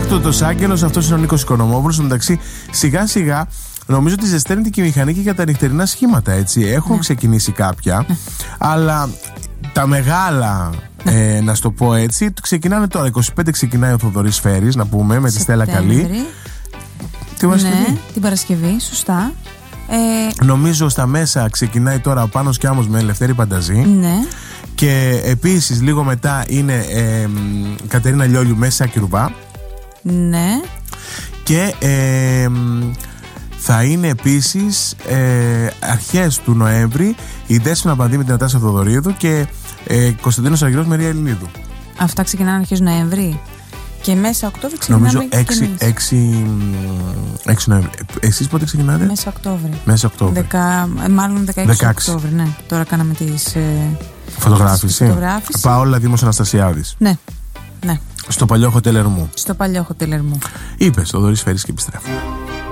Ανύπαρκτος άγγελος, αυτός είναι ο Νίκος Οικονομόπουλος. Εντάξει, σιγά σιγά νομίζω ότι ζεσταίνεται και η μηχανή και για τα νυχτερινά σχήματα, έτσι. Έχουν ξεκινήσει κάποια, αλλά τα μεγάλα, να σου το πω έτσι, ξεκινάνε τώρα. 25 ξεκινάει ο Θοδωρής Φέρης, να πούμε, με τη Στέλλα Καλή. Την Παρασκευή. Την Παρασκευή, σωστά. Νομίζω στα μέσα ξεκινάει τώρα ο Πάνος Κιάμος με Ελευθέρη Πανταζή. Ναι. Και επίσης λίγο μετά είναι Κατερίνα Λιόλιου με Σάκη Ρουβά. Ναι. Και θα είναι επίσης αρχές του Νοέμβρη η Δέσποινα Παντή με την Νατάσα Θοδωρίδου και Κωνσταντίνος Αργυρός με Μαρία Ελληνίδου. Αυτά ξεκινάνε αρχές Νοέμβρη. Και μέσα Οκτώβρη ξεκινάμε. Νομίζω 6 Νοέμβρη. Εσείς πότε ξεκινάτε? Μέσα Οκτώβρη. Μάλλον 16 Οκτώβρη, ναι. Τώρα κάναμε τις φωτογράφηση. Παόλα Δήμος Αναστασιάδης. Ναι. Στο παλιό Hotel Ερμού. Στο παλιό Hotel Ερμού. Είπες, ο Θοδωρής Φέρης και επιστρέφω.